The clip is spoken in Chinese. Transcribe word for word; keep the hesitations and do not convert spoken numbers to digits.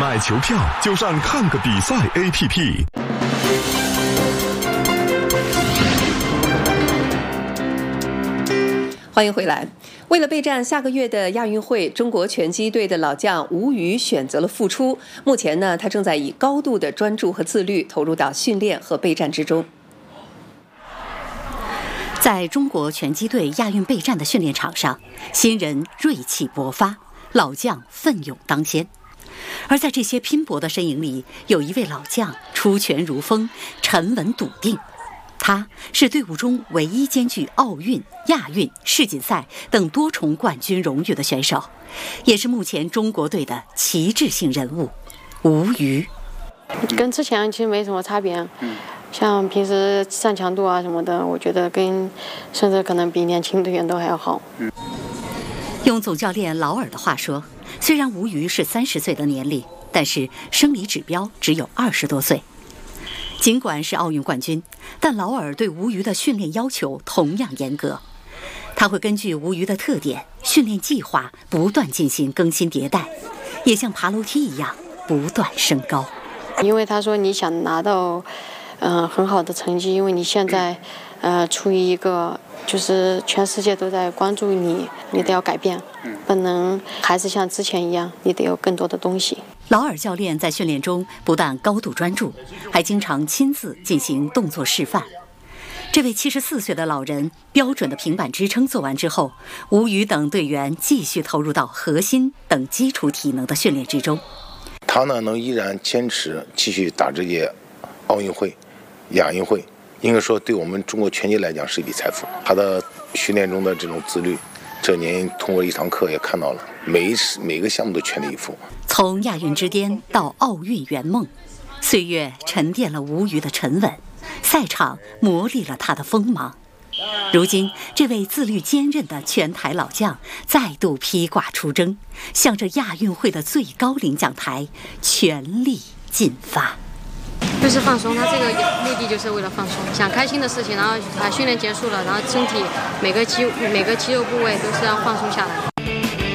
买球票就上看个比赛 A P P。 欢迎回来。为了备战下个月的亚运会，中国拳击队的老将吴瑜选择了复出。目前呢，他正在以高度的专注和自律投入到训练和备战之中。 在中国拳击队亚运备战的训练场上，新人锐气勃发，老将奋勇当先。而在这些拼搏的身影里，有一位老将出拳如风，沉稳笃定。他是队伍中唯一兼具奥运、亚运、世锦赛等多重冠军荣誉的选手，也是目前中国队的旗帜性人物吴瑜。 跟之前其实没什么差别，像平时上强度啊什么的，我觉得跟甚至可能比年轻队员都还要好。 用总教练劳尔的话说，虽然吴瑜是三十岁的年龄，但是生理指标只有二十多岁。尽管是奥运冠军，但劳尔对吴瑜的训练要求同样严格。他会根据吴瑜的特点、训练计划不断进行更新迭代，也像爬楼梯一样不断升高。 因为他说你想拿到呃很好的成绩，因为你现在呃处于一个就是全世界都在关注你，你得要改变，不能还是像之前一样，你得有更多的东西。 劳尔教练在训练中不但高度专注，还经常亲自进行动作示范。这位七十四岁的老人标准的平板支撑做完之后，吴瑜等队员继续投入到核心等基础体能的训练之中。 他呢能依然坚持继续打这届奥运会、亚运会，应该说对我们中国拳击来讲是一笔财富。他的训练中的这种自律，这年通过一堂课也看到了，每一每个项目都全力以赴。 从亚运之巅到奥运圆梦，岁月沉淀了吴瑜的沉稳，赛场磨砺了他的锋芒。如今，这位自律坚韧的拳台老将再度披挂出征，向着亚运会的最高领奖台全力进发。 就是放松，他这个目的就是为了放松，想开心的事情，然后把训练结束了，然后身体每个肌每个肌肉部位都是要放松下来。